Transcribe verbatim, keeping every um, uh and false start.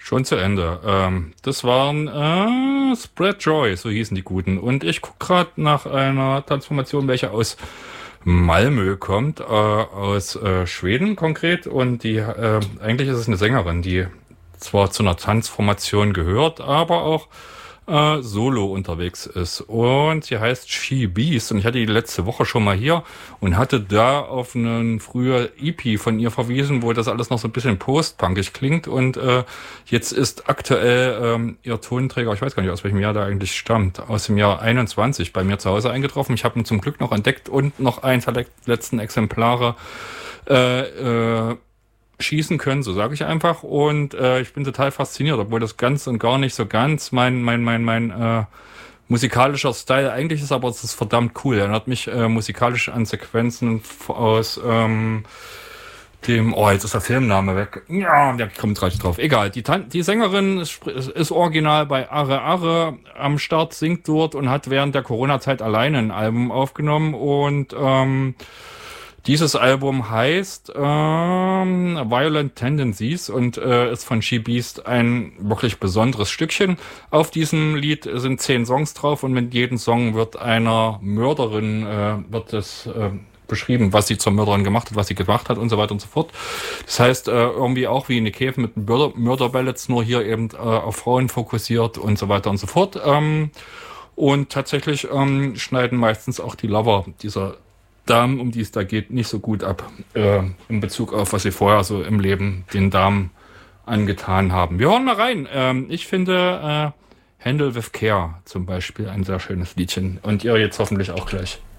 Schon zu Ende. Ähm, das waren äh, Spread Joy, so hießen die Guten. Und ich gucke gerade nach einer Transformation, welche aus Malmö kommt, äh, aus äh, Schweden konkret. Und die äh, eigentlich ist es eine Sängerin, die zwar zu einer Transformation gehört, aber auch äh, solo unterwegs ist. Und sie heißt She Beast. Und ich hatte die letzte Woche schon mal hier und hatte da auf einen früher E P von ihr verwiesen, wo das alles noch so ein bisschen postpunkig klingt. Und äh, jetzt ist aktuell ähm, ihr Tonträger, ich weiß gar nicht, aus welchem Jahr der eigentlich stammt, aus dem Jahr einundzwanzig bei mir zu Hause eingetroffen. Ich habe ihn zum Glück noch entdeckt und noch eins der letzten Exemplare äh, äh, schießen können, so sage ich einfach. Und äh, ich bin total fasziniert, obwohl das ganz und gar nicht so ganz mein mein mein mein äh, musikalischer Style eigentlich ist, aber es ist verdammt cool. Er erinnert mich äh, musikalisch an Sequenzen aus ähm, dem, oh, jetzt ist der Filmname weg. Ja, der kommt gleich drauf. Egal, die, Tan- die Sängerin ist, ist original bei Are Are am Start, singt dort und hat während der Corona-Zeit alleine ein Album aufgenommen und ähm, dieses Album heißt ähm, Violent Tendencies und äh, ist von She Beast ein wirklich besonderes Stückchen. Auf diesem Lied sind zehn Songs drauf und mit jedem Song wird einer Mörderin äh, wird es äh, beschrieben, was sie zur Mörderin gemacht hat, was sie gemacht hat und so weiter und so fort. Das heißt, äh, irgendwie auch wie eine Cave mit Mörder- Mörderballets, nur hier eben äh, auf Frauen fokussiert und so weiter und so fort. Ähm, und tatsächlich ähm, schneiden meistens auch die Lover dieser Damen, um die es da geht, nicht so gut ab äh, in Bezug auf, was sie vorher so im Leben den Damen angetan haben. Wir hören mal rein. Ähm, ich finde äh, Handle with Care zum Beispiel ein sehr schönes Liedchen und ihr jetzt hoffentlich auch gleich.